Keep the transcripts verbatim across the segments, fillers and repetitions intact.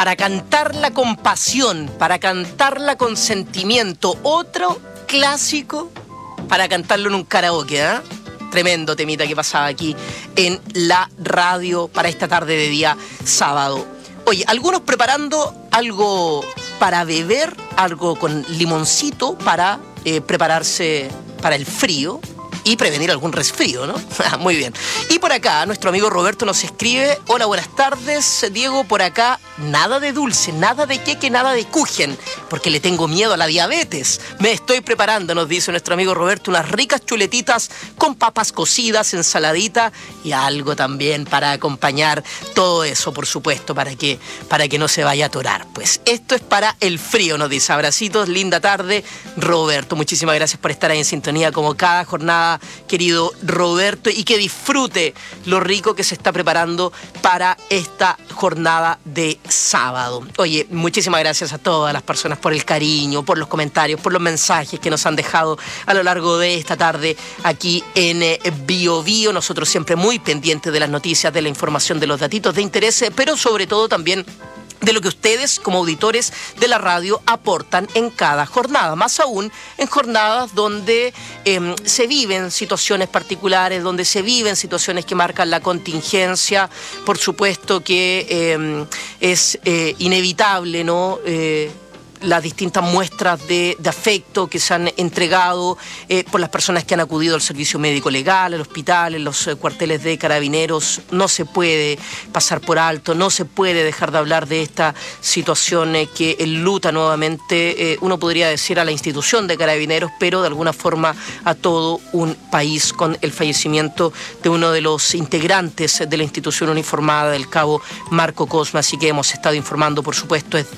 para cantarla con pasión, para cantarla con sentimiento. Otro clásico para cantarlo en un karaoke, ¿eh? Tremendo temita que pasaba aquí en la radio para esta tarde de día sábado. Oye, algunos preparando algo para beber, algo con limoncito para eh, prepararse para el frío y prevenir algún resfrío, ¿no? Muy bien. Y por acá, nuestro amigo Roberto nos escribe: hola, buenas tardes, Diego, por acá, nada de dulce, nada de queque, nada de kuchen, porque le tengo miedo a la diabetes. Me estoy preparando, nos dice nuestro amigo Roberto, unas ricas chuletitas con papas cocidas, ensaladita y algo también para acompañar todo eso, por supuesto, para que, para que no se vaya a atorar. Pues esto es para el frío, nos dice. Abracitos, linda tarde, Roberto. Muchísimas gracias por estar ahí en sintonía como cada jornada, querido Roberto, y que disfrute lo rico que se está preparando para esta jornada de sábado. Oye, muchísimas gracias a todas las personas por el cariño, por los comentarios, por los mensajes que nos han dejado a lo largo de esta tarde aquí en eh, Bio Bio. Nosotros siempre muy pendientes de las noticias, de la información, de los datitos de interés, pero sobre todo también de lo que ustedes como auditores de la radio aportan en cada jornada, más aún en jornadas donde eh, se viven situaciones particulares, donde se viven situaciones que marcan la contingencia. Por supuesto que eh, es eh, inevitable, ¿no?, Eh, las distintas muestras de, de afecto que se han entregado eh, por las personas que han acudido al servicio médico legal, al hospital, en los eh, cuarteles de carabineros. No se puede pasar por alto, no se puede dejar de hablar de esta situación eh, que enluta nuevamente, eh, uno podría decir, a la institución de carabineros, pero de alguna forma a todo un país, con el fallecimiento de uno de los integrantes de la institución uniformada, del cabo Marco Cosme. Así que hemos estado informando, por supuesto, es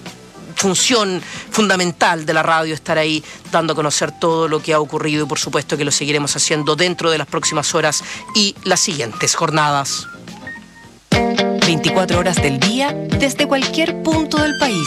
función fundamental de la radio estar ahí dando a conocer todo lo que ha ocurrido, y por supuesto que lo seguiremos haciendo dentro de las próximas horas y las siguientes jornadas. veinticuatro horas del día desde cualquier punto del país.